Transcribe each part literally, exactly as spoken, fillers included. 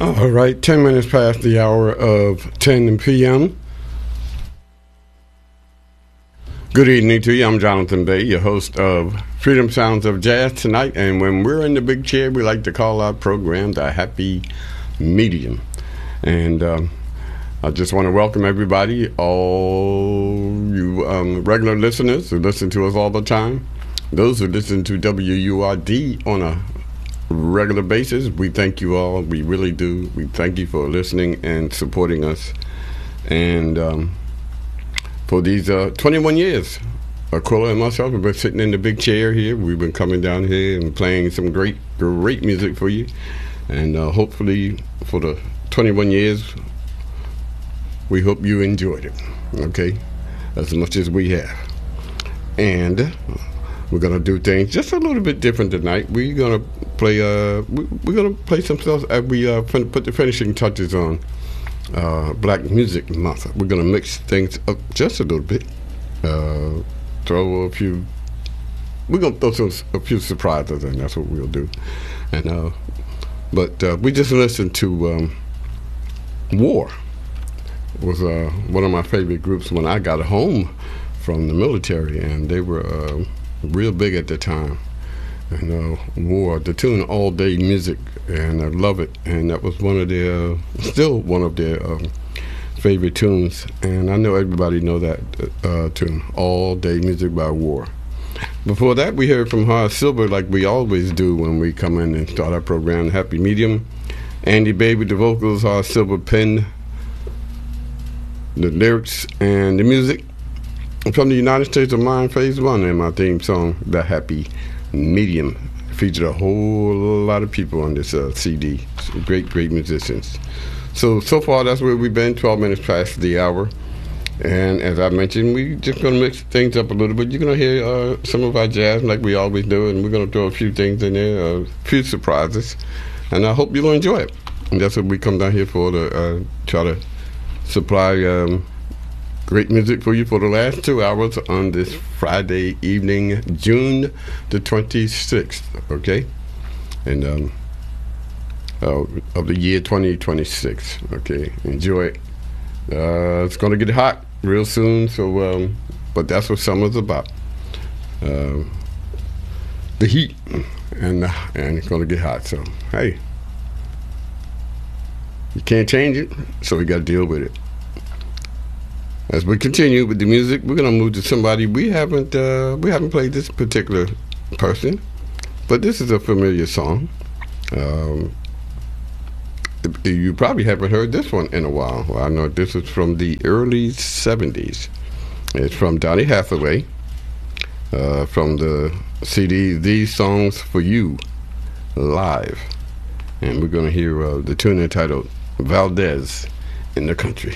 All right, ten minutes past the hour of ten p.m. Good evening to you. I'm Jonathan Bay, your host of Freedom Sounds of Jazz tonight. And when we're in the big chair, we like to call our program the Happy Medium. And um, I just want to welcome everybody, all you um, regular listeners who listen to us all the time. Those who listen to W U R D on a regular basis, we thank you all. We really do. We thank you for listening and supporting us. And um, for these uh, twenty-one years, Aquila and myself have been sitting in the big chair here. We've been coming down here and playing some great, great music for you. And uh, hopefully for the twenty-one years, we hope you enjoyed it, okay, as much as we have. And we're gonna do things just a little bit different tonight. We're gonna play. Uh, we, we're gonna play some stuff as we uh, fin- put the finishing touches on uh, Black Music Month. We're gonna mix things up just a little bit. Uh, throw a few. We're gonna throw some, a few surprises, and that's what we'll do. And uh, but uh, we just listened to um, War. It was uh, one of my favorite groups when I got home from the military, and they were. Uh, real big at the time, and uh, War, the tune All Day Music, and I love it, and that was one of their, still one of their um, favorite tunes, and I know everybody know that uh, tune, All Day Music by War. Before that, we heard from Horace Silver, like we always do when we come in and start our program, Happy Medium. Andy Baby, the vocals, Horace Silver penned the lyrics and the music. From the United States of Mind, Phase One, and my theme song, The Happy Medium, featured a whole lot of people on this uh, C D. Some great, great musicians. So, so far, that's where we've been, twelve minutes past the hour. And as I mentioned, we're just going to mix things up a little bit. You're going to hear uh, some of our jazz like we always do, and we're going to throw a few things in there, a few surprises. And I hope you'll enjoy it. And that's what we come down here for, to uh, try to supply Um, great music for you for the last two hours on this Friday evening, June the twenty-sixth, okay? And um, uh, of the year twenty twenty-six, okay? Enjoy it. Uh, it's going to get hot real soon, so, um, but that's what summer's about. Uh, the heat, and, uh, and it's going to get hot, so, hey. You can't change it, so we got to deal with it. As we continue with the music, we're gonna move to somebody we haven't uh, we haven't played this particular person, but this is a familiar song. Um, you probably haven't heard this one in a while. Well, I know this is from the early seventies. It's from Donny Hathaway, uh, from the C D These Songs for You Live, and we're gonna hear uh, the tune entitled Valdez in the Country.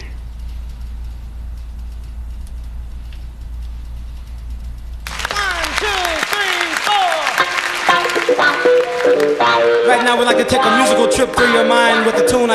Right now we'd like to take a musical trip through your mind with a tune I